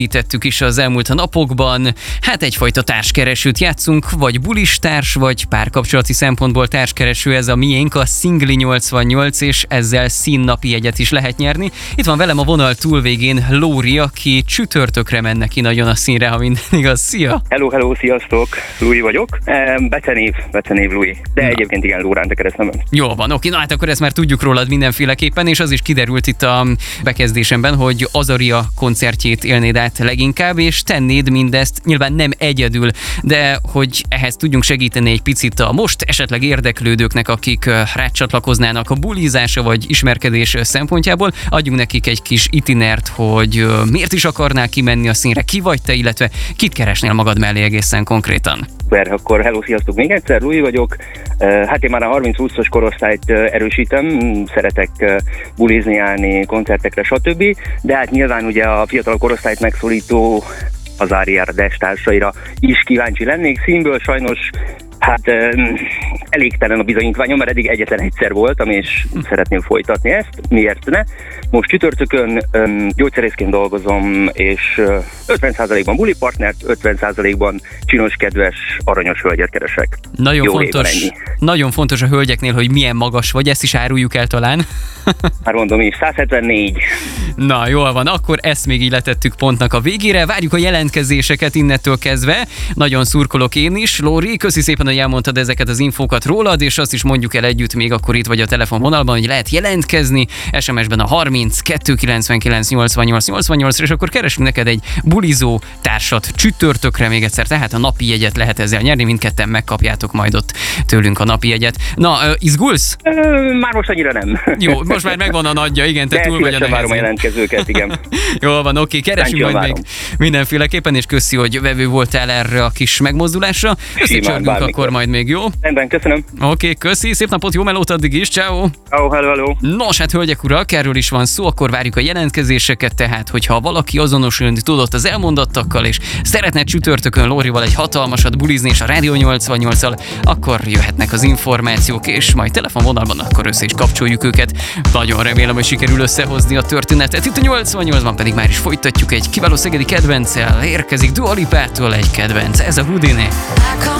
Tettük is az elmúlt napokban. Hát egyfajta társkeresőt játszunk, vagy bulistárs, vagy párkapcsolati szempontból társkereső, ez a miénk, a Szingli 88, és ezzel színnapi jegyet is lehet nyerni. Itt van velem a vonal túlvégén Lóri, aki csütörtökre menne ki nagyon a színre, ha minden igaz. Szia! Hello, sziasztok! Louis vagyok. Becenév Louis. De egyébként igen, Lóránt a keresztnevem. Jó van, oké, na hát akkor ezt már tudjuk rólad mindenféleképpen, és az is kiderült itt a bekezdésemben, hogy Azaria koncertjét élnéd át leginkább, és tennéd mindezt nyilván nem egyedül, de hogy ehhez tudjunk segíteni egy picit a most esetleg érdeklődőknek, akik rácsatlakoznának a bulizása vagy ismerkedés szempontjából, adjunk nekik egy kis itinert, hogy miért is akarnál kimenni a színre, ki vagy te, illetve kit keresnél magad mellé egészen konkrétan. Akkor hello, sziasztok még egyszer, Louis vagyok. Hát én már a 30-20-as korosztályt erősítem, szeretek bulizni, járni, koncertekre, stb. De hát nyilván ugye a fiatal korosztályt megszólító Azaria társaira is kíváncsi lennék. Színből sajnos hát elégtelen a bizonyítványom, mert eddig egyetlen egyszer voltam, és szeretném folytatni ezt. Miért ne? Most csütörtökön gyógyszerészként dolgozom, és 50%-ban buli partnert, 50%-ban csinos, kedves, aranyos hölgyet keresek. Nagyon fontos a hölgyeknél, hogy milyen magas vagy, ezt is áruljuk el talán. Már mondom is, 174. Na, jól van, akkor ezt még így letettük pontnak a végére. Várjuk a jelentkezéseket innettől kezdve. Nagyon szurkolok én is. Lóri, köszi szépen, hogy elmondtad ezeket az infókat rólad, és azt is mondjuk el együtt még akkor itt vagy a telefonvonalban, hogy lehet jelentkezni. SMS-ben a 30 299 88 88, és akkor keresünk neked egy bulizó társat csütörtökre még egyszer, tehát a napi jegyet lehet ezzel nyerni, mindketten megkapjátok majd ott tőlünk a napi jegyet. Na, izgulsz? Már most annyira nem. Jó, most már megvan a nagyja, igen, te de túl vagy a nehezén. Várom a jelentkezőket, igen. Jól van, oké, keresünk majd még mindenféleképpen, és köszi, hogy vevő voltál erre a kis megmozdulásra. Összecsörgünk akkor majd még, jó? Rendben, köszönöm. Oké, köszi, szép napot, jó melót addig is, ciao. Hello. Nos, hát hölgyek, urak, erről is van szó, akkor várjuk a jelentkezéseket, tehát hogyha valaki azonosulni tudott az elmondottakkal, és szeretne csütörtökön Lórival egy hatalmasat bulizni, és a Rádió 88-al, akkor jöhetnek az információk, és majd telefonvonalban akkor össze is kapcsoljuk őket. Nagyon remélem, hogy sikerül összehozni a történetet. Itt a 88-ban pedig már is folytatjuk egy kiváló szegedi kedvenccel, érkezik Dua Lipától egy kedvenc, ez a Houdini.